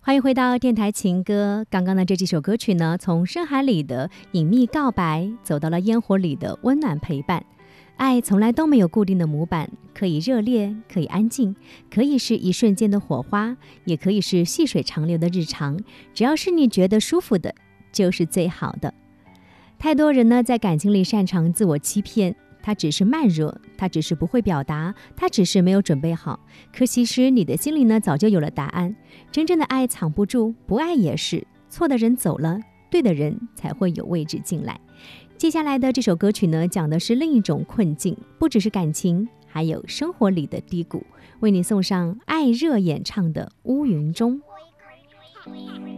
欢迎回到电台情歌。刚刚的这几首歌曲呢，从深海里的隐秘告白，走到了烟火里的温暖陪伴。爱从来都没有固定的模板，可以热烈，可以安静，可以是一瞬间的火花，也可以是细水长流的日常。只要是你觉得舒服的，就是最好的。太多人呢，在感情里擅长自我欺骗，他只是慢热，他只是不会表达，他只是没有准备好。可其实你的心里呢，早就有了答案。真正的爱藏不住，不爱也是。错的人走了，对的人才会有位置进来。接下来的这首歌曲呢，讲的是另一种困境，不只是感情，还有生活里的低谷。为你送上艾热演唱的《乌云中》。